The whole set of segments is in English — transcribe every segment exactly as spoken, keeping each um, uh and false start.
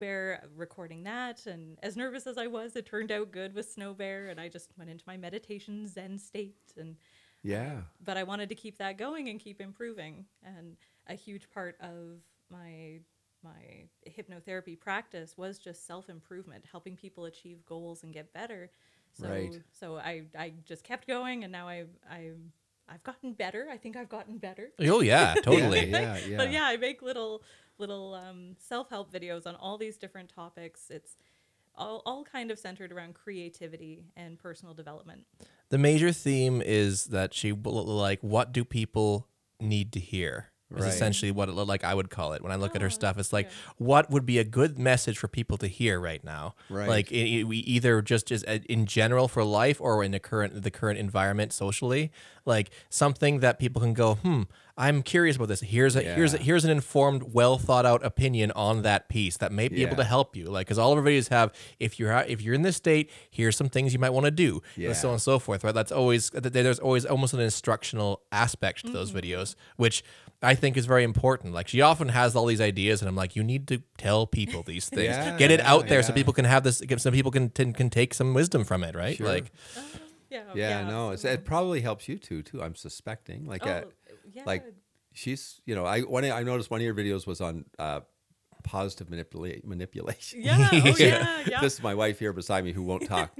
Bear, recording that, and as nervous as I was, it turned out good with Snow Bear, and I just went into my meditation zen state. And Yeah. uh, but I wanted to keep that going and keep improving. And a huge part of my my hypnotherapy practice was just self-improvement, helping people achieve goals and get better. So Right. so I I just kept going, and now I I I've gotten better. I think I've gotten better. Oh yeah, totally. Yeah, yeah, But yeah. yeah, I make little little um, self-help videos on all these different topics. It's all, all kind of centered around creativity and personal development. The major theme is that she will- like, what do people need to hear? Is Right. essentially what it looked like I would call it when I look at her Oh, stuff. It's like, yeah. what would be a good message for people to hear right now? Right. Like, i i- we either just just uh, in general for life or in the current the current environment socially, like something that people can go, hmm, I'm curious about this. Here's a here's a, Yeah. here's an informed, well thought out opinion on that piece that may be able to Yeah. help you. Like, because all of our videos have, if you're out- if you're in this state, here's some things you might want to do, and so on Yeah. and so forth. Right? That's always there's always almost an instructional aspect to those videos, which I think is very important. Like, she often has all these ideas, and I'm like, you need to tell people these things, Yeah, get it yeah, out there so yeah. people can have this, some people can can can take some wisdom from it, right? Sure. Like, Uh, yeah, Yeah, no, it's, it absolutely. probably helps you too, too. I'm suspecting. Like, uh, Oh, yeah. like she's, you know, I one I noticed one of your videos was on uh, positive manipula- manipulation. Yeah, oh yeah, yeah. This is my wife here beside me who won't talk,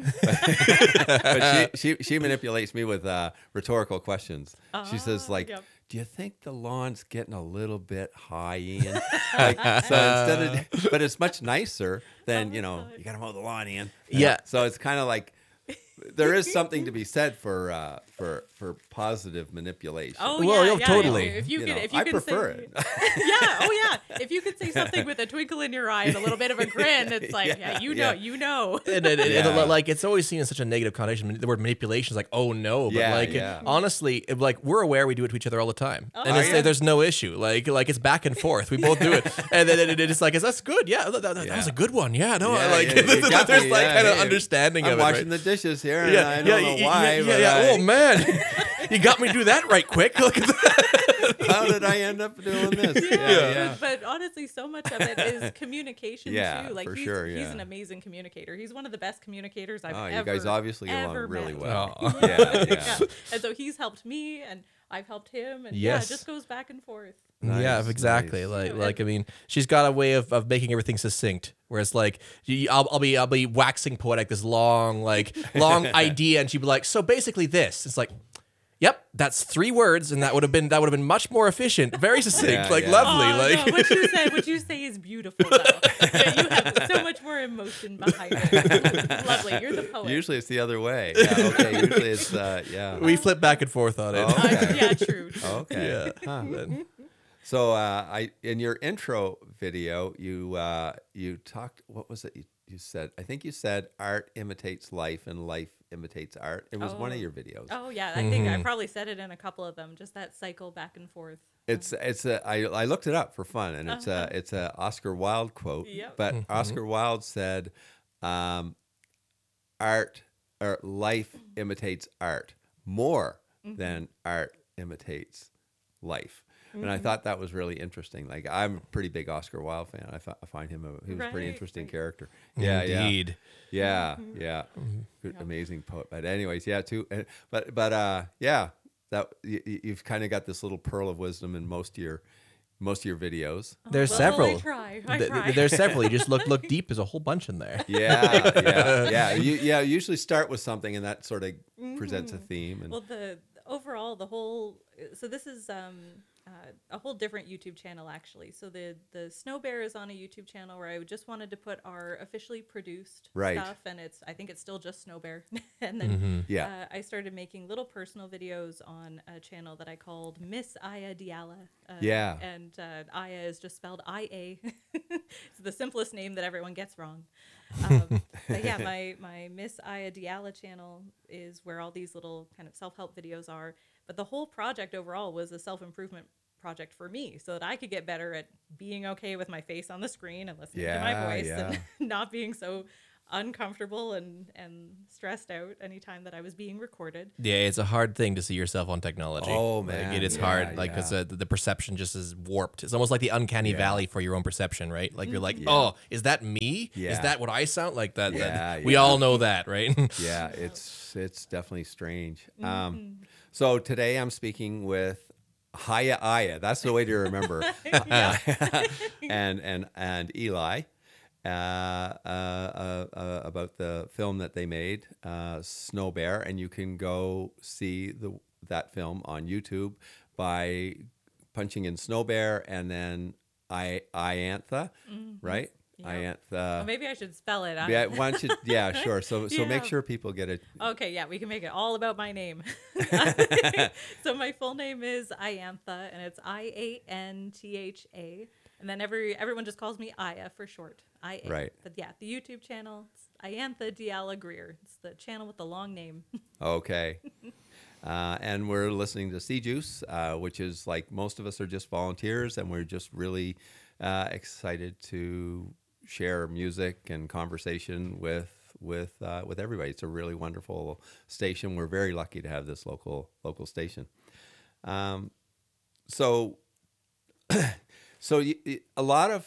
but she, she she manipulates me with uh, rhetorical questions. She says Ah, like, yep. "Do you think the lawn's getting a little bit high, Ian?" Like, so instead of, but it's much nicer than you know, you got to mow the lawn, Ian. You know? Yeah. So it's kind of like there is something to be said for uh, for for positive manipulation. Oh Well, yeah, yeah, yeah. totally. If you, if you You could, know, if you I can prefer say, it. yeah, oh yeah. If you could say something with a twinkle in your eye and a little bit of a grin, it's like, yeah, Yeah, you know, yeah. you know. and, and, and, Yeah. like, it's always seen in such a negative connotation. The word manipulation is like, oh no, but Yeah, like yeah. honestly, it- like we're aware we do it to each other all the time, and Oh, it's, yeah. there's no issue. Like like it's back and forth. We both do it, and then it, it's like, is that's good? Yeah, that, that, that Yeah. was a good one. Yeah, no, I Yeah, like yeah, you got there's me, like yeah, kind of yeah. understanding I'm of it. washing Right? the dishes here, and I don't know yeah, why. yeah, but yeah. I- Oh man, you got me to do that right quick. Look at that. How did I end up doing this? Yeah, Yeah, yeah. But, but honestly, so much of it is communication Yeah, too. Like for he's, sure, he's yeah. an amazing communicator. He's one of the best communicators I've Oh, ever. you guys obviously get along ever really met. well. Oh. Yeah, yeah. And so he's helped me, and I've helped him, and Yes. yeah, it just goes back and forth. Yeah, Nice, exactly. nice. Like, Yeah, like I mean, she's got a way of, of making everything succinct. Whereas, like, you- I'll, I'll be I'll be waxing poetic, this long like long idea, and she'd be like, "So basically, this." It's like, "Yep, that's three words, and that would have been that would have been much more efficient, very succinct, Yeah, like yeah. lovely, Oh, like." no, what you said, what you say is beautiful, though. Yeah, you have so much more emotion behind it. Lovely, you're the poet. Usually it's the other way. Yeah, okay. Usually it's uh, yeah. We flip back and forth on it. Oh. Uh, Okay. yeah, true. true. Okay. Yeah. Huh. But- So uh, I in your intro video, you uh, you talked. What was it? You, you said. I think you said art imitates life and life imitates art. It was one of Oh. your videos. Oh yeah, I think I Mhm. probably said it in a couple of them. Just that cycle back and forth. It's it's a I, I looked it up for fun, and it's Uh-huh. a it's a Oscar Wilde quote. Yep. But Mhm. Oscar Wilde said, um, "Art or life imitates art more Mm-hmm. than art imitates life." And I thought that was really interesting. Like, I'm a pretty big Oscar Wilde fan. I, fi- I find him a he was a pretty Right, interesting right. character. Yeah, Indeed. yeah, yeah, yeah. Good, amazing poet. But anyways, yeah, too. and- But but uh, yeah, that you, you've kind of got this little pearl of wisdom in most of your most of your videos. There's Well, several. I try. I Th- try. th- There's several. You just look look deep. There's a whole bunch in there. Yeah, yeah, yeah. You yeah usually start with something, and that sort of presents a theme. And Well, the overall, the whole. So this is um, uh, a whole different YouTube channel, actually. So the the Snow Bear is on a YouTube channel where I just wanted to put our officially produced Right. stuff, and it's I think it's still just Snow Bear. And then Mm-hmm. Yeah. uh, I started making little personal videos on a channel that I called Miss Aya Diala. Uh, Yeah. And uh, Aya is just spelled I A. It's the simplest name that everyone gets wrong. Um, but yeah, my, my Miss Aya Diala channel is where all these little kind of self-help videos are. But the whole project overall was a self-improvement project for me so that I could get better at being okay with my face on the screen and listening to my Yeah, voice yeah. and not being so uncomfortable and and stressed out anytime that I was being recorded. Yeah, it's a hard thing to see yourself on technology. Oh, Like, man, it is yeah, hard, like because yeah. uh, the, the perception just is warped. It's almost like the uncanny Yeah. valley for your own perception, right? Like you're like, Yeah. oh, is that me? Is Yeah. that what I sound like? That, that- Yeah, we yeah. all know that, right? Yeah, it's it's definitely strange. Mm-hmm. Um, so today I'm speaking with Haya Aya. That's the way to remember. and and and Eli. Uh, uh, uh, uh, about the film that they made, uh, Snow Bear, and you can go see the that film on YouTube by punching in Snow Bear and then I Iantha, right? Yep. Iantha. Well, maybe I should spell it. I- Yeah, why don't you? Yeah, sure. So so make Yeah. sure people get it. Okay, yeah, we can make it all about my name. So my full name is Iantha, and it's I A N T H A. And then every everyone just calls me Aya for short. I A. Right. But yeah, the YouTube channel, it's Iantha Diala Greer. It's the channel with the long name. Okay. Uh, and we're listening to Sea Juice, uh, which is like most of us are just volunteers, and we're just really uh, excited to share music and conversation with with uh, with everybody. It's a really wonderful station. We're very lucky to have this local local station. Um, so, so y y- a lot of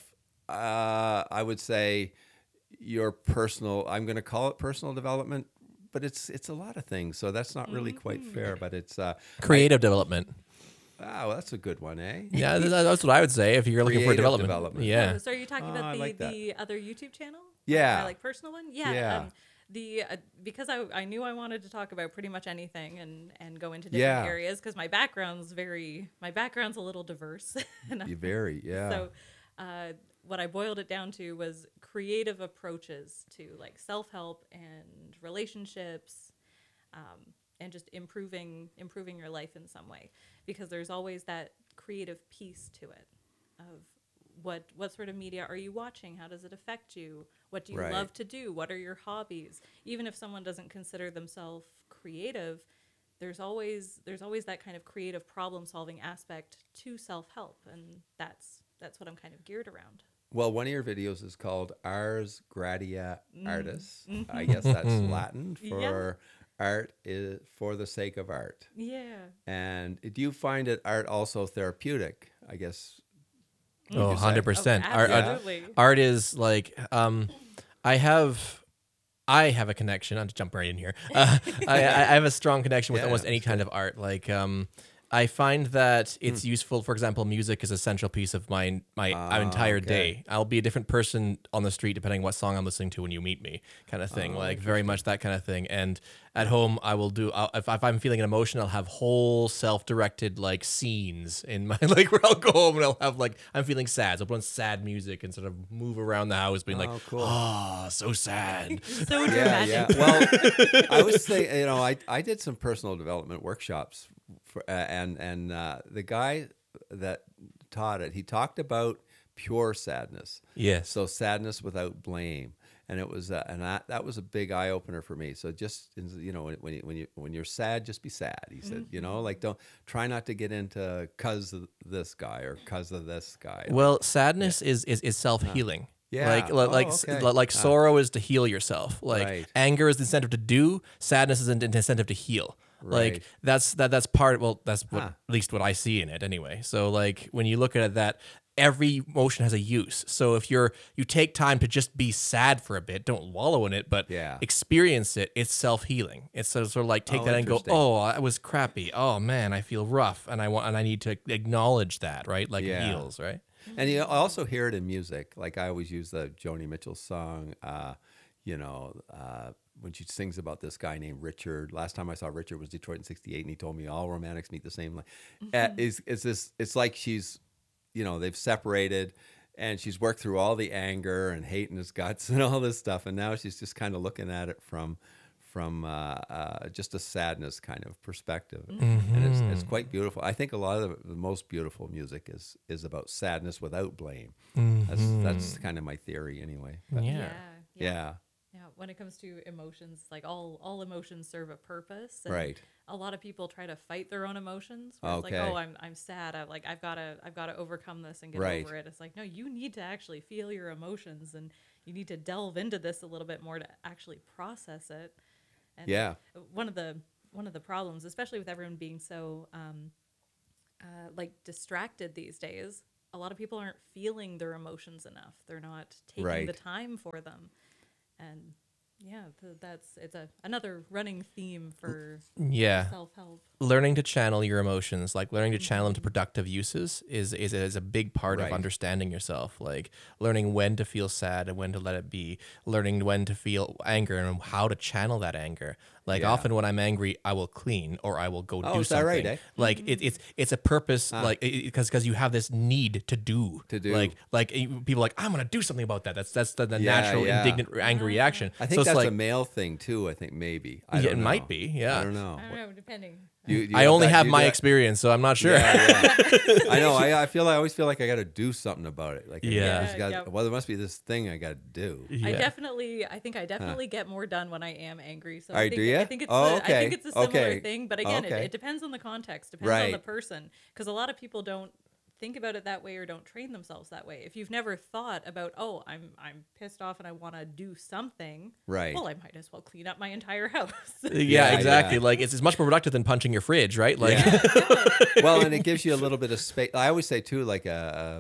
uh, I would say your personal. I'm going to call it personal development. But it's it's a lot of things, so that's not really quite fair. But it's uh, Creative development. oh, that's a good one, eh? Yeah, th- that's what I would say if you're looking for Creative development. development. Yeah. Oh, so are you talking Oh, about I the, like that. the other YouTube channel? Yeah. My, like personal one? Yeah. Yeah. Um, the uh, because I, I knew I wanted to talk about pretty much anything and, and go into different Yeah. areas because my background's very my background's a little diverse. And I- You very yeah. So uh, what I boiled it down to was creative approaches to like self-help and relationships, um, and just improving improving your life in some way, because there's always that creative piece to it of what what sort of media are you watching, how does it affect you, what do you Right. love to do, what are your hobbies. Even if someone doesn't consider themselves creative, there's always there's always that kind of creative problem solving aspect to self-help, and that's that's what I'm kind of geared around. Well, one of your videos is called Ars Gratia Mm. Artis. Mm-hmm. I guess that's Latin for art is for the sake of art. Yeah. And do you find it art also therapeutic? I guess. would Oh, you one say? hundred percent. Oh, Art, art, absolutely. art is like, um, I have, I have a connection. I'm just jumping right in here. Uh, I, I have a strong connection with Yeah, almost any that's kind of art. Like, um, I find that Hmm. it's useful. For example, music is a central piece of my my Ah, entire okay. day. I'll be a different person on the street depending what song I'm listening to when you meet me, kind of thing. Oh, like very much that kind of thing. And at home, I will do. I'll, if, if I'm feeling an emotion, I'll have whole self-directed like scenes in my like where I'll go home and I'll have like I'm feeling sad, so I'll put on sad music and sort of move around the house, being like, Oh, cool. oh, so sad. So Yeah, dramatic. yeah. Well, I was saying, you know, I, I did some personal development workshops, for, uh, and and uh, the guy that taught it, he talked about pure sadness. Yes. So sadness without blame, and it was, uh, and that that was a big eye opener for me. So just you know, when you, when you when you're sad, just be sad. He said, you know, like don't try not to get into cause of this guy or cause of this guy. Well, sadness is is, is self healing. Yeah. Like Oh, like like, okay. like like Ah. sorrow is to heal yourself. Like Right. anger is the incentive to do. Sadness is an incentive to heal. Like Right. that's that that's part. Well, that's what Huh. at least what I see in it anyway. So like when you look at it, that every emotion has a use. So if you're you take time to just be sad for a bit, don't wallow in it, but Yeah. experience it. It's self healing. It's sort of sort of like take Oh, that and go, interesting. oh, I was crappy. Oh man, I feel rough, and I want and I need to acknowledge that, right? Like Yeah. it heals, right? And you also hear it in music. Like I always use the Joni Mitchell song, uh, you know, uh, when she sings about this guy named Richard. Last time I saw Richard was Detroit in sixty-eight, and he told me all romantics meet the same. Like, uh, is is this? It's like she's, you know, they've separated, and she's worked through all the anger and hate in his guts and all this stuff, and now she's just kind of looking at it from. From uh, uh, just a sadness kind of perspective, and it's, it's quite beautiful. I think a lot of the, the most beautiful music is is about sadness without blame. That's that's kind of my theory, anyway. But, Yeah. Yeah. yeah, Yeah, when it comes to emotions, like all all emotions serve a purpose. And right. A lot of people try to fight their own emotions. Where It's Okay. like, oh, I'm I'm sad. I like I've got to I've got to overcome this and get Right. over it. It's like, no, you need to actually feel your emotions, and you need to delve into this a little bit more to actually process it. And Yeah. one of the one of the problems, especially with everyone being so um, uh, like distracted these days, a lot of people aren't feeling their emotions enough. They're not taking Right. the time for them, and yeah, th- that's it's a another running theme for Yeah. self help. Learning to channel your emotions, like learning to channel them to productive uses, is is is a big part Right. of understanding yourself. Like learning when to feel sad and when to let it be. Learning when to feel anger and how to channel that anger. Like Yeah. often when I'm angry, I will clean or I will go Oh, do is that something. right, eh? Like it, it's it's a purpose, like because because you have this need to do To do. Like like eh, people are like I'm gonna do something about that. That's that's the, the Yeah, natural yeah. indignant angry reaction. I think so it's that's like a male thing too. I think maybe. I Yeah, don't it know. might be, yeah. I don't know. I don't know, depending. You- you I have only that- have you my do that- experience, so I'm not sure. Yeah, yeah. I know. I, I feel. I always feel like I got to do something about it. Like, I Yeah. just gotta- Yeah. Well, there must be this thing I got to do. I Yeah. definitely, I think I definitely get more done when I am angry. So All I right, think, do ya? I think it's, Oh, a, I okay. think it's a similar Okay. thing. But again, Okay. it, it depends on the context, depends on the Right. person, because a lot of people don't think about it that way or don't train themselves that way. If you've never thought about, oh, I'm I'm pissed off and I want to do something, Right. well, I might as well clean up my entire house. Yeah, Yeah, exactly. yeah. Like it's, it's much more productive than punching your fridge, right? Like Yeah. Well, and it gives you a little bit of space. I always say too, like a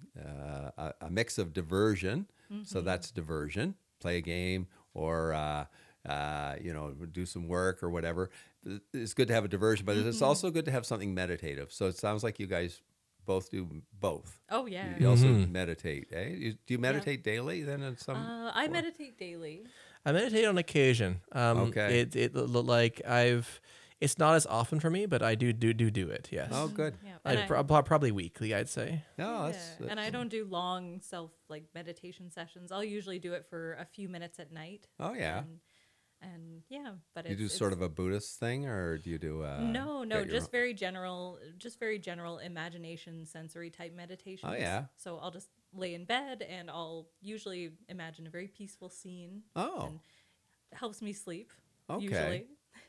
a, a, a mix of diversion. So that's diversion. Play a game or uh, uh, you know do some work or whatever. It's good to have a diversion, but it's also good to have something meditative. So it sounds like you guys both do both. Oh yeah. You also Mm-hmm. meditate. Eh? You, do you meditate daily then? In some Uh, I meditate daily. I meditate on occasion. Um, Okay. It it l- like I've. It's not as often for me, but I do do do do it. Yes. Oh, good. Yeah. I, and I- pro- pro- probably weekly, I'd say. No, Yeah, that's, and I that's- don't do long self like meditation sessions. I'll usually do it for a few minutes at night. Oh yeah. And, and yeah, but You it's, do it's, sort of a Buddhist thing, or do you do? Uh, no, no, get your just own- very general, just very general imagination, sensory type meditations. Oh, yeah. So I'll just lay in bed and I'll usually imagine a very peaceful scene. Oh. And it helps me sleep. Okay. Usually.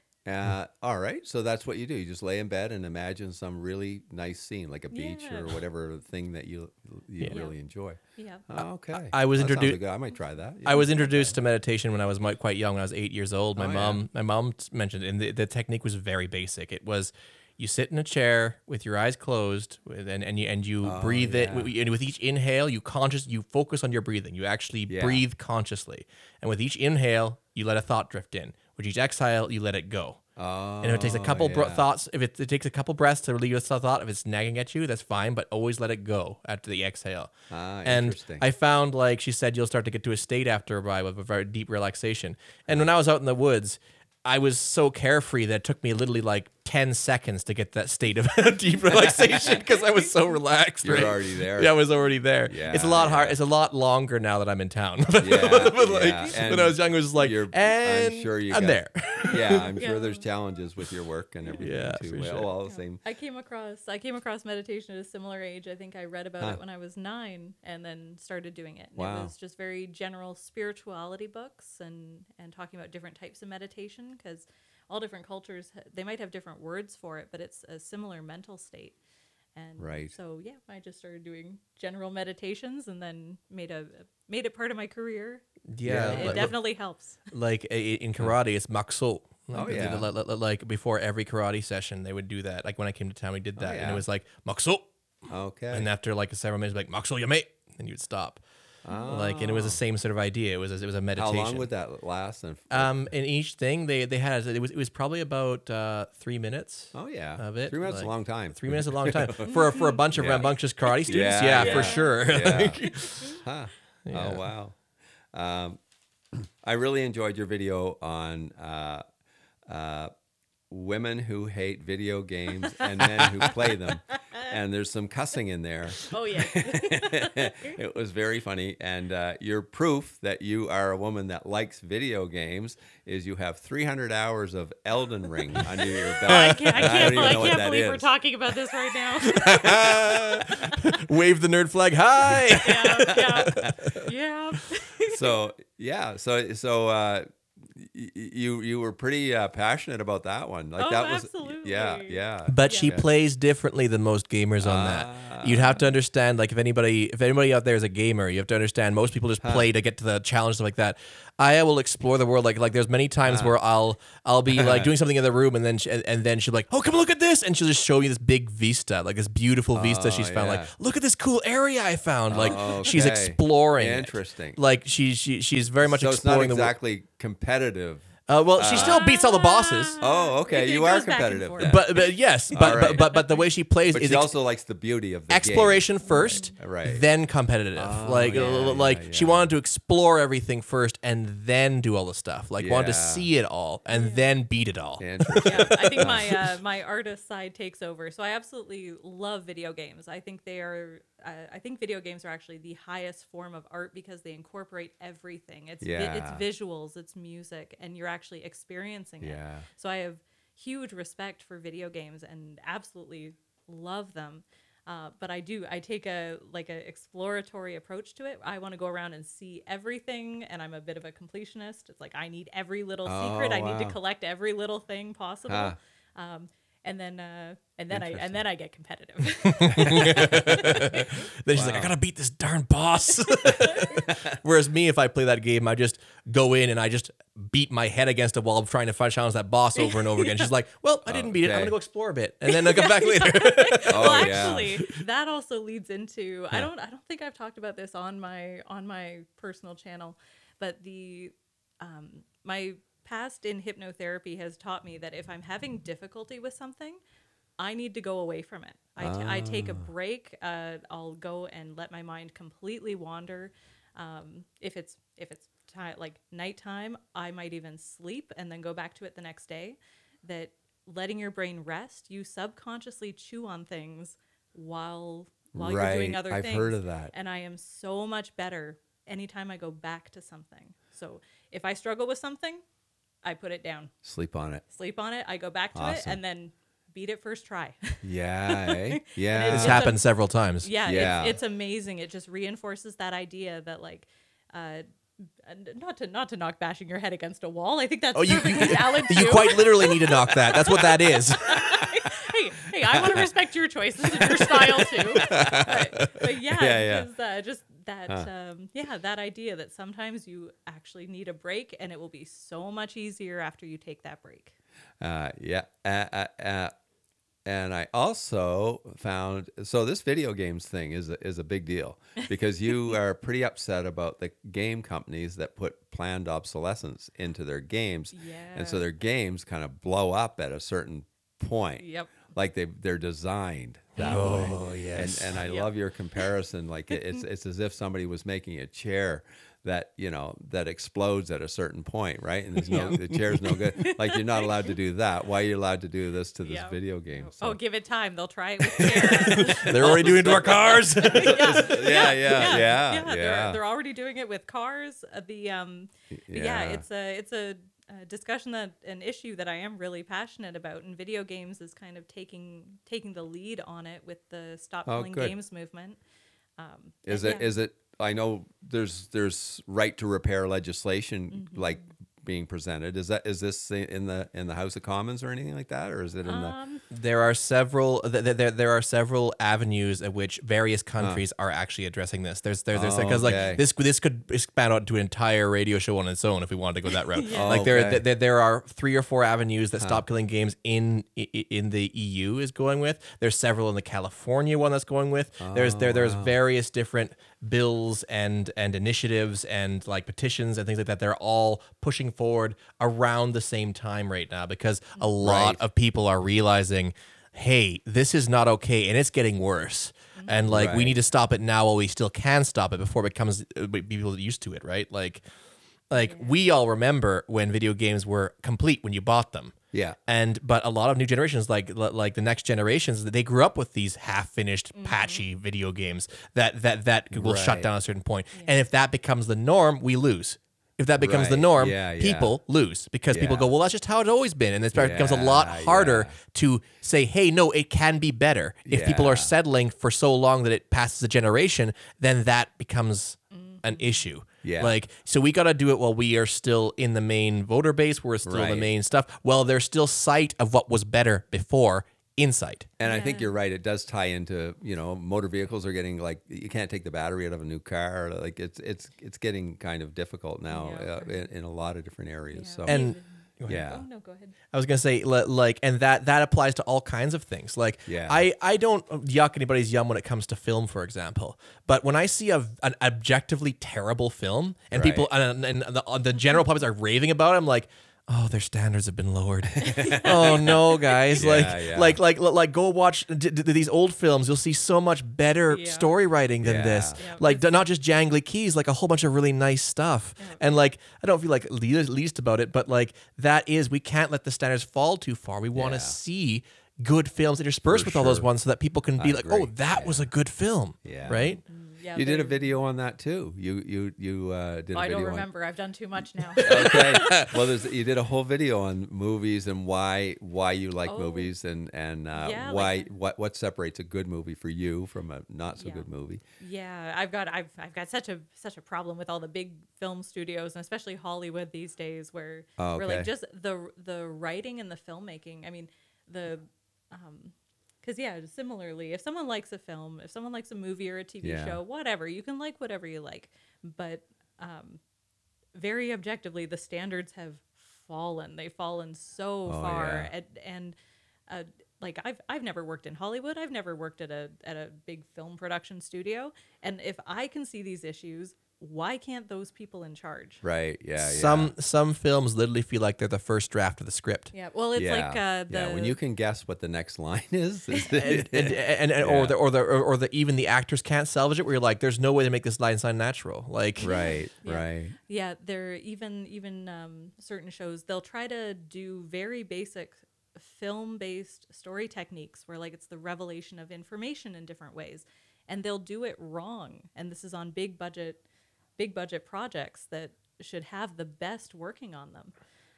Uh, all right, so that's what you do. You just lay in bed and imagine some really nice scene, like a beach or Yeah. whatever thing that you you Yeah. really enjoy. Yeah. Oh, okay, I was That sounds introdu- good. I might try that. I was introduced to meditation when I was mi- quite young. When I was eight years old, my Oh, yeah. mom, my mom t- mentioned, it, and the, the technique was very basic. It was you sit in a chair with your eyes closed, with- and and you and you Oh, breathe it. yeah. wi- And with each inhale, you conscious, you focus on your breathing. You actually Yeah. breathe consciously, and with each inhale, you let a thought drift in. With each exhale, you let it go. Oh, And if it takes a couple br- yeah. thoughts, if it, it takes a couple breaths to relieve a thought, if it's nagging at you, that's fine. But always let it go after the exhale. Ah, and interesting. I found, like she said, you'll start to get to a state after a while of a very deep relaxation. And when I was out in the woods, I was so carefree that it took me literally like ten seconds to get that state of deep relaxation because I was so relaxed. You're right? already there. Yeah, I was already there. Yeah, it's a lot yeah. hard. It's a lot longer now that I'm in town. but Yeah, but, like, yeah. when And I was young, it was like, you're- and I'm sure you I'm got- there. Yeah, I'm sure Yeah. there's challenges with your work and everything Yeah, too. for Well, sure. all the same. I came across I came across meditation at a similar age. I think I read about Huh. it when I was nine and then started doing it. And Wow. It was just very general spirituality books and and talking about different types of meditation because all different cultures ha- they might have different words for it, but it's a similar mental state. And Right. so yeah, I just started doing general meditations and then made a made it part of my career. Yeah, it like- definitely helps. like i- in karate, it's makso. Like, Oh, the- yeah. the- the- like before every karate session, they would do that. Like when I came to town, we did that, and yeah. it was like makso. Okay. And after like several minutes, like makso yame, and you'd stop. Like, and it was the same sort of idea. It was a, it was a How meditation. long would that last? And Um, in each thing they they had it was it was probably about uh three minutes. oh yeah, of it, three minutes is like, a long time. Three minutes is a long time for for a bunch of Yeah. rambunctious karate students. Yeah, Yeah, for yeah. sure. Yeah. Huh. Yeah. Oh wow. Um, I really enjoyed your video on uh, uh, women who hate video games and men who play them, and there's some cussing in there. Oh yeah. It was very funny, and uh, your proof that you are a woman that likes video games is you have three hundred hours of Elden Ring under your belt. I can't, I And can't, don't I even know what can't that believe we're is. talking about this right now. Wave the nerd flag high. yeah, yeah, yeah. So yeah, so so uh, y- you you were pretty uh, passionate about that one. Like Oh, that was absolutely. yeah, yeah. But she Yeah. plays differently than most gamers on that. You'd have to understand, like, if anybody, if anybody out there is a gamer, you have to understand most people just play to get to the challenge, stuff like that. Aya will explore the world. Like, like there's many times where I'll, I'll be like doing something in the room, and then, she, and, and then she'll be like, "Oh, come look at this," and she'll just show you this big vista, like this beautiful vista she's found. yeah. Like, look at this cool area I found. Like, Oh, she's okay. exploring. it. Interesting. Like she, she, she's very much So it's not exploring the world. exactly competitive. Uh, well, she still beats all the bosses. Oh, okay. It- it You are goes back and competitive forth. then. But but yes, but, right. but but but the way she plays But is she ex- also likes the beauty of the exploration first, Right. then competitive. like yeah, uh, like yeah, she yeah. wanted to explore everything first and then do all the stuff. Like wanted to Yeah. see it all and then beat it all. game. Interesting. Yeah, I think my uh, my artist side takes over. So I absolutely love video games. I think they are. Uh, I think video games are actually the highest form of art because they incorporate everything. It's vi- it's Yeah. visuals, it's music, and you're actually experiencing it. Yeah. So I have huge respect for video games and absolutely love them. Uh, but I do. I take a like a exploratory approach to it. I want to go around and see everything, and I'm a bit of a completionist. It's like I need every little secret. Oh, I need to wow. collect every little thing possible. Huh. Um, and then uh, and then I Interesting. and then I get competitive. Then she's like, I gotta beat this darn boss. Whereas me, if I play that game, I just go in and I just beat my head against a wall trying to find challenge that boss over and over again. She's like, well, I didn't beat it. I'm Okay. gonna go explore a bit, and then I'll come back later. Oh, well, yeah. actually, that also leads into I don't I don't think I've talked about this on my on my personal channel, but the um, my past in hypnotherapy has taught me that if I'm having difficulty with something, I need to go away from it. I, t- I take a break. Uh, I'll go and let my mind completely wander. Um, if it's if it's ti like nighttime, I might even sleep and then go back to it the next day. That letting your brain rest, you subconsciously chew on things while while you're doing Right. other I've things. heard of that. And I am so much better anytime I go back to something. So if I struggle with something, I put it down, Sleep on it. sleep on it. I go back to it, Awesome. and then beat it first try. Yeah. eh? This Yeah. It's a- happened several times. yeah, Yeah. It's, it's amazing. It just reinforces that idea that like, uh, and not to not to knock bashing your head against a wall. I think that's Oh, you perfectly valid you too. quite literally need to knock that. That's what that is. hey, hey, I want to respect your choices and your style too. But, but yeah, Yeah, yeah. just, uh, just that, um, yeah, that idea that sometimes you actually need a break, and it will be so much easier after you take that break. Uh, yeah. Uh, uh, uh, and I also found so this video games thing is a, is a big deal because you are pretty upset about the game companies that put planned obsolescence into their games, and so Yeah. their games kind of blow up at a certain point. Yep. Like they they're designed that Oh, way. yes. And and I Yep. love your comparison. Like it, it's it's as if somebody was making a chair that you know that explodes at a certain point, right? And there's no the chair's no good. Like you're not allowed to do that. Why are you allowed to do this to this Yep. video game? Oh, So- give it time. They'll try it with chairs. They're already doing it to our cars. yeah, yeah, yeah, yeah, They're, yeah. they're already doing it with cars. Uh, the um, but yeah. Yeah. it's a it's a, a discussion that an issue that I am really passionate about, and video games is kind of taking taking the lead on it with the Stop Oh, Killing good. Games movement. Um, Is and it? yeah. Is it? I know there's there's right to repair legislation Mm-hmm. like being presented. Is that is this in the in the House of Commons or anything like that, or is it in the? Um, There are several. th- th- There, there are several avenues at which various countries are actually addressing this. There's, there's, there's because Okay. like this, this could expand out to an entire radio show on its own if we wanted to go that route. Yeah. Like there, Okay. there, there are three or four avenues that Stop Killing Games in i- i- in the E U is going with. There's several in the California one that's going with. There's there, there's various different bills and and initiatives and like petitions and things like that. They're all pushing forward around the same time right now because a lot Right. of people are realizing, hey, this is not okay and it's getting worse. And like we Right. need to stop it now while we still can stop it before it becomes uh, people get used to it, right? Like like we all remember when video games were complete when you bought them. Yeah. And but a lot of new generations, like like the next generations, they grew up with these half-finished, patchy video games that that that will shut Right. down at a certain point. And if that becomes the norm, we lose. If that becomes the Right. norm, Yeah, yeah. people lose because people Yeah. go, well, that's just how it's always been. And it becomes a lot Yeah, harder yeah. to say, hey, no, it can be better. If people Yeah. are settling for so long that it passes a generation, then that becomes an issue. Yeah. Like, so we got to do it while we are still in the main voter base. We're still Right. the main stuff. Well, there's still sight of what was better before insight. And I think Yeah. you're right. It does tie into, you know, motor vehicles are getting like you can't take the battery out of a new car. Like it's it's it's getting kind of difficult now Yeah. uh, in, in a lot of different areas. Yeah. So And- yeah. Oh no, go ahead. I was gonna say li- like, and that that applies to all kinds of things. Like, Yeah. I I don't yuck anybody's yum when it comes to film, for example. But when I see a an objectively terrible film and people and, and the, the general public are raving about it, I'm like, oh, their standards have been lowered. Oh no, guys! Yeah, like, yeah. like, like, like, go watch d- d- these old films. You'll see so much better Yeah. story writing than Yeah. this. Yeah, Like, it's- d- not just jangly keys, like a whole bunch of really nice stuff. And like, I don't feel like le- least about it, but like that is, we can't let the standards fall too far. We want to Yeah. see good films interspersed For with all those sure. ones so that people can be I like, agree. oh, that was a good film. Yeah. Right? Yeah, You did a they're- video on that too. You you you uh, did a I video don't on remember. I've done too much now. okay. Well, there's, you did a whole video on movies and why why you like Oh. movies and and uh, Yeah, why like- what what separates a good movie for you from a not so Yeah. good movie. Yeah, I've got I've I've got such a such a problem with all the big film studios and especially Hollywood these days where Oh, where okay. like just the the writing and the filmmaking. I mean, the um cuz yeah, similarly, if someone likes a film, if someone likes a movie or a T V Yeah. show, whatever, you can like whatever you like, but um very objectively the standards have fallen. They've fallen so Oh, far yeah. and and uh, like I've I've never worked in Hollywood. I've never worked at a at a big film production studio. And if I can see these issues, why can't those people in charge? Right. Yeah. yeah. Some some films literally feel like they're the first draft of the script. Yeah. Well, it's yeah. like uh, the yeah. When you can guess what the next line is. is and, and, and, and- Yeah. or the or the or, or the even the actors can't salvage it. Where you're like, there's no way to make this line sound natural. Like, right. Yeah. Right. yeah, they're even even um, certain shows they'll try to do very basic film-based story techniques where like it's the revelation of information in different ways, and they'll do it wrong. And this is on big budget, big budget projects that should have the best working on them.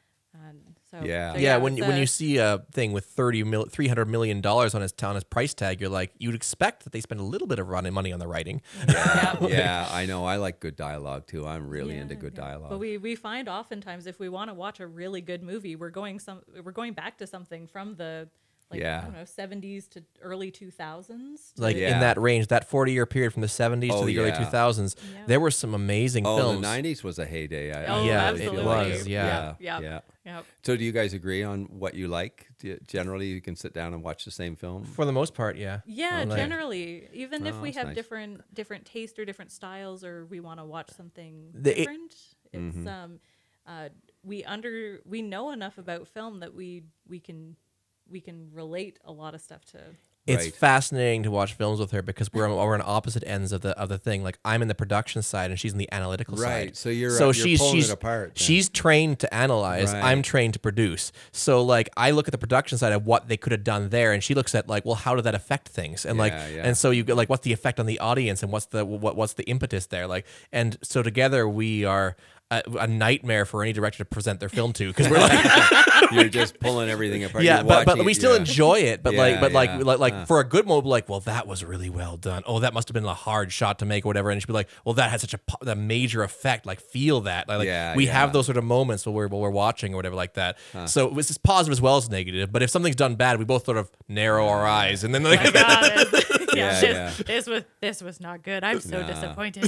And so Yeah. so yeah, when it's, when uh, you see a thing with thirty mil, three hundred million dollars on his on his price tag, you're like, you'd expect that they spend a little bit of running money on the writing. yeah, Yeah. I know. I like good dialogue too. I'm really into Yeah, good yeah. dialogue. But we, we find oftentimes if we want to watch a really good movie, we're going some we're going back to something from the like Yeah. I don't know seventies to early two thousands. Like Yeah. in that range, that forty year period from the seventies Oh, to the early yeah. two thousands, Yeah. there were some amazing oh, films. the nineties was a heyday. I, Oh, Yeah, it absolutely. was, yeah. Yeah. Yeah. yeah. Yep. So do you guys agree on what you like? Do you- generally, you can sit down and watch the same film. For the most part, yeah. Yeah, Oh, nice. generally, even if Oh, we that's have nice. different different taste or different styles, or we want to watch something The- it- different, it's Mm-hmm. um, uh, we under we know enough about film that we we can we can relate a lot of stuff to. It's Right. fascinating to watch films with her because we're on, we're on opposite ends of the of the thing. Like I'm in the production side and she's in the analytical side. Right. So you're so uh, you're she's pulling she's it apart. then. she's trained to analyze. Right. I'm trained to produce. So like I look at the production side of what they could have done there, and she looks at like, well, how did that affect things? And like, Yeah, yeah. and so you get like, what's the effect on the audience, and what's the what what's the impetus there? Like, and so together we are a, a nightmare for any director to present their film to because we're like. You're just pulling everything apart. Yeah, You're but, but watching we it, still yeah. enjoy it. But like, Yeah, but like, yeah. like, like Uh. for a good moment, like, well, that was really well done. Oh, that must have been a hard shot to make or whatever. And she'd be like, well, that had such a, po- a major effect. Like, feel that. Like, Yeah, we yeah. have those sort of moments while we're while we're watching or whatever like that. So it's just positive as well as negative. But if something's done bad, we both sort of narrow our eyes and then like, My God, it's- yeah, Yeah, this, yeah. this was this was not good. I'm so Nah. disappointed.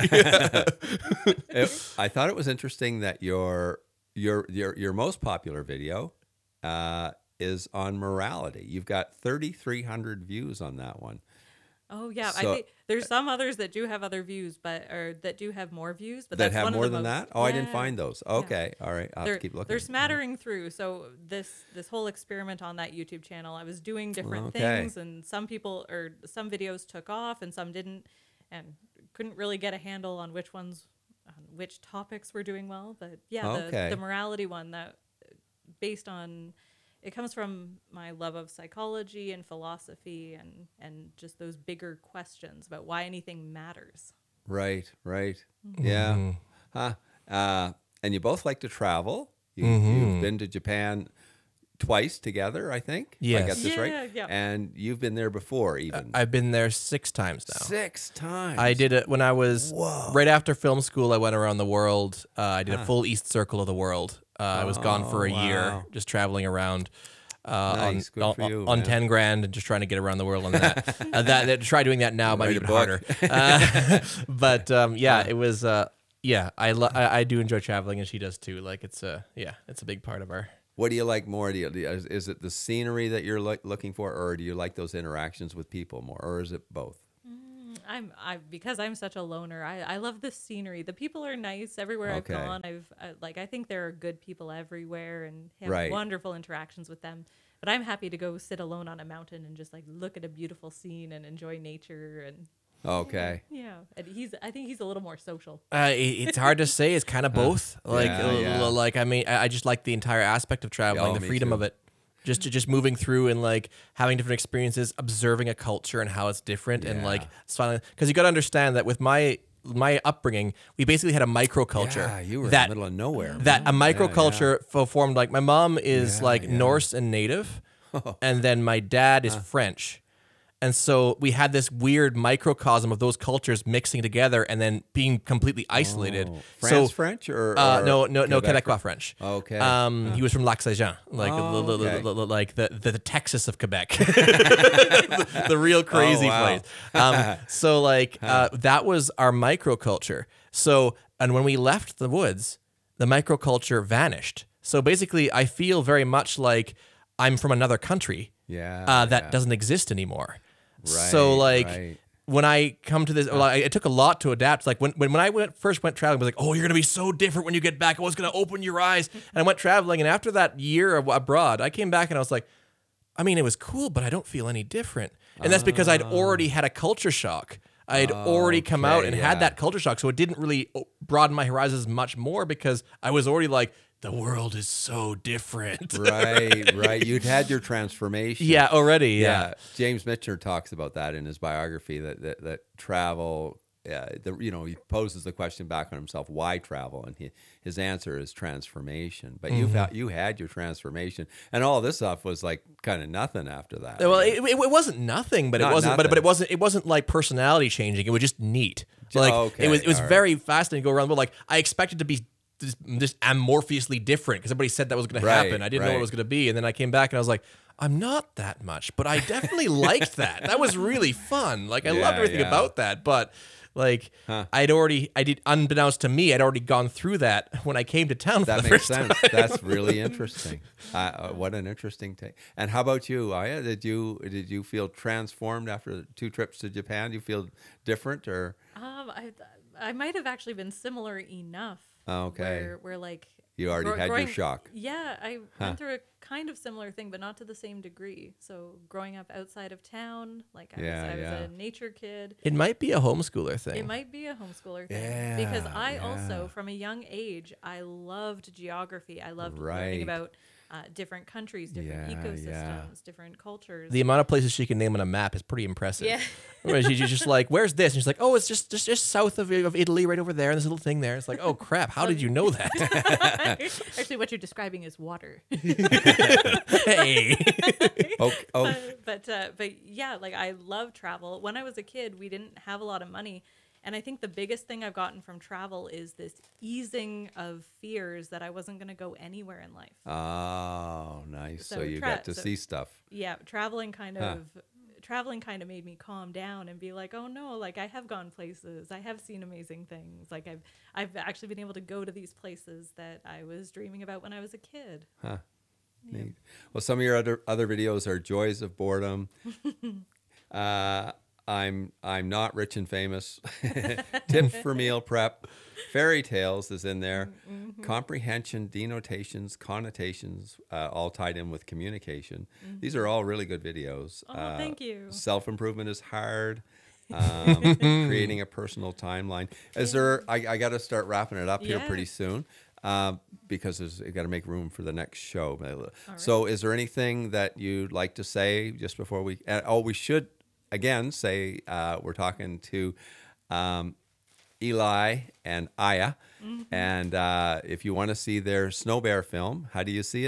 It- I thought it was interesting that your your your your most popular video uh, is on morality. You've got thirty-three hundred views on that one. Oh yeah, So- I think there's some others that do have other views, but or that do have more views, but That that's have one more of the than most, that? Oh, I didn't yeah. find those. Okay, all right. I'll have They're, to keep looking. they're smattering through. So this this whole experiment on that YouTube channel, I was doing different Okay. things, and some people or some videos took off, and some didn't, and couldn't really get a handle on which ones, on which topics were doing well. But yeah, Okay. the, the morality one that based on. It comes from my love of psychology and philosophy and, and just those bigger questions about why anything matters. Right, right. Mm-hmm. Yeah. Huh. Uh, and you both like to travel. You, Mm-hmm. You've been to Japan twice together, I think. If I Yes. got this Yeah, right. yeah. And you've been there before, even I've been there six times now. six times. I did it when I was Whoa. right after film school. I went around the world. Uh, I did a full East Circle of the world. Uh, I was gone for a Oh, year, wow. just traveling around. Uh, Nice. Good on, for on, you, on man. ten grand and just trying to get around the world on that. uh, that, that try doing that now might Write be a even book. harder. Uh, but um, yeah, it was. Uh, yeah, I, lo- I I do enjoy traveling, and she does too. Like it's a yeah, it's a big part of our. What do you like more? Do you, do you- is, is it the scenery that you're like looking for, or do you like those interactions with people more, or is it both? I'm I because I'm such a loner. I, I love the scenery. The people are nice everywhere Okay. I've gone. I've I, like I think there are good people everywhere and have Right. wonderful interactions with them. But I'm happy to go sit alone on a mountain and just like look at a beautiful scene and enjoy nature and Okay. yeah. And he's I think he's a little more social. Uh, it- it's hard to say. It's kind of both. Like, Yeah, uh, yeah. like I mean, I I just like the entire aspect of traveling, Oh, the me freedom too. of it, just to just moving through and like having different experiences, observing a culture and how it's different, and like Yeah. it's fun. Because you got to understand that with my my upbringing, we basically had a microculture. Yeah, you were that in the middle of nowhere. that a man. microculture fo- formed. Like my mom is Yeah, like yeah. Norse and Native, and then my dad is French. And so we had this weird microcosm of those cultures mixing together and then being completely isolated. Oh, France so, French or, uh, or no, no, no, Quebec Quebecois French. Okay. Um, he was from Lac Saint Jean, like Oh, the, the- okay. the- the- like the, the the Texas of Quebec, the, the real crazy Oh, wow. place. Um, so like uh, that was our microculture. So and when we left the woods, the microculture vanished. So basically, I feel very much like I'm from another country Yeah, uh, that yeah. doesn't exist anymore. so Right, like right. when I come to this, well, I, it took a lot to adapt. Like when when, when I went first went traveling, I was like, oh, you're gonna be so different when you get back. Oh, it's gonna open your eyes. And I went traveling, and after that year of- abroad, I came back and I was like, I mean, it was cool, but I don't feel any different. And that's because I'd already had a culture shock. I had already come out Okay, and yeah. had that culture shock, so it didn't really o- broaden my horizons much more because I was already like, the world is so different. right, right. You'd had your transformation. Yeah, already. Yeah. Yeah. James Michener talks about that in his biography that that, that travel, uh, the, you know, he poses the question back on himself, why travel? And he, his answer is transformation. But you've had, you had your transformation, and all this stuff was like kind of nothing after that. Well, it, it, it wasn't nothing, but Not it wasn't. But, nothing. but it wasn't. It wasn't like personality changing. It was just neat. Like okay, it was. It was all right. very fascinating to go around. But like I expected to be just, just amorphously different because everybody said that was going Right, to happen. I didn't know what right. it was going to be, and then I came back and I was like, I'm not that much, but I definitely liked that. That was really fun. Like I Yeah, loved everything yeah. about that, but. Like I'd already, I did unbeknownst to me, I'd already gone through that when I came to town for That the makes first sense. time. That's really interesting. Uh, uh, what an interesting take. And how about you, Aya? Did you did you feel transformed after two trips to Japan? Do you feel different or? Um, I I might have actually been similar enough. Oh, okay. Where, where like You already had your shock. Yeah, I went through a kind of similar thing, but not to the same degree. So growing up outside of town, like I Yeah, was, I was yeah. a nature kid. It might be a homeschooler thing. It might be a homeschooler thing because Yeah, I yeah. also, from a young age, I loved geography. I loved Right. learning about uh, different countries, different Yeah, ecosystems, yeah. different cultures. The amount of places she can name on a map is pretty impressive. Yeah. Where she's just like, "Where's this?" And she's like, "Oh, it's just just, just south of, of Italy, right over there, and this little thing there." It's like, "Oh crap! How did you know that?" Actually, what you're describing is water. Hey, Okay. Oh, but but, uh, but yeah, like I love travel. When I was a kid, we didn't have a lot of money, and I think the biggest thing I've gotten from travel is this easing of fears that I wasn't going to go anywhere in life. oh, nice. So, So you tra- got to so- see stuff. Yeah, traveling kind Huh. of traveling kind of made me calm down and be like, oh no, like I have gone places, I have seen amazing things. Like I've I've actually been able to go to these places that I was dreaming about when I was a kid. Huh. Neat. Well, some of your other other videos are joys of boredom. uh, I'm I'm not rich and famous. Tips for meal prep. Fairy tales is in there. Mm-hmm. Comprehension, denotations, connotations, uh, all tied in with communication. These are all really good videos. Mm-hmm. Oh, thank you. Self improvement is hard. Um, creating a personal timeline. Is there? I, I got to start wrapping it up here Yeah. pretty soon. Um, because there's got to make room for the next show. So, is there anything that you'd like to say just before we? Uh, oh, we should again say uh, we're talking to um, Eli and Aya, Mm-hmm. and uh, if you want to see their Snow Bear film, how do you see it?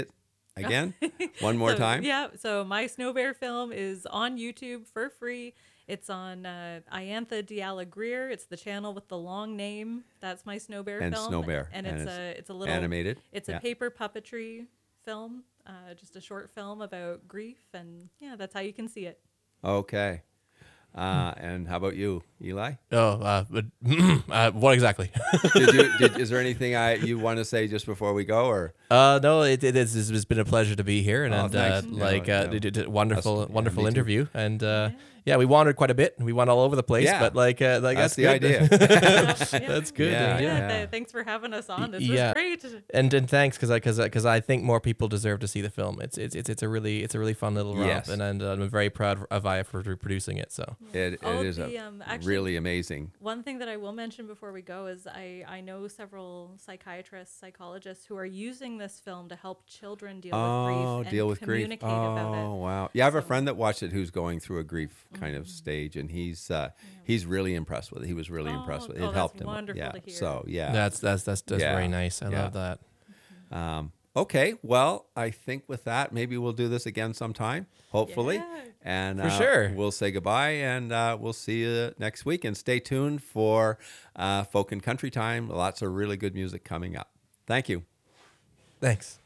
again? One more So, time? Yeah. So my Snow Bear film is on YouTube for free. It's on uh, Iantha Diala Greer. It's the channel with the long name. That's my Snow Bear And film. Snow Bear. And And it's it's a it's a little animated? It's Yeah. a paper puppetry film. Uh, just a short film about grief, and yeah, that's how you can see it. Okay. Uh, and how about you, Eli? Oh, uh, but, uh, what exactly? Did you? Did, is there anything I you want to say just before we go, or Uh, no, it, it is, it's been a pleasure to be here, and, Oh, and uh, thanks. like No, uh, no. d- d- d- wonderful, Us- yeah, wonderful me too. interview, and uh, Yeah. yeah, we wandered quite a bit. We went all over the place, Yeah. but like, uh, like that's that's, the good. idea? That's good. Yeah, Yeah. Yeah, yeah. th- thanks for having us on. This Yeah. was great. And and thanks because I because because I think more people deserve to see the film. It's it's it's, it's a really it's a really fun little romp, Yes. and, and uh, I'm very proud of Aya for producing it. So It, All it of is the, a um, actually- really amazing. One thing that I will mention before we go is I, I know several psychiatrists, psychologists who are using this film to help children deal Oh, with grief and deal with grief. communicate Oh, about it. wow. Yeah, I have a So- friend that watched it who's going through a grief kind of stage, and he's uh, he's really impressed with it. He was really impressed Oh, with it. oh, It that's helped him. wonderful Yeah. to hear. So yeah. that's that's that's that's Yeah. very nice. I Yeah. love that. Um, okay. Well, I think with that, maybe we'll do this again sometime. Hopefully. Yeah. And For uh, sure. we'll say goodbye, and uh, we'll see you next week. And stay tuned for uh, Folk and Country Time. Lots of really good music coming up. Thank you. Thanks.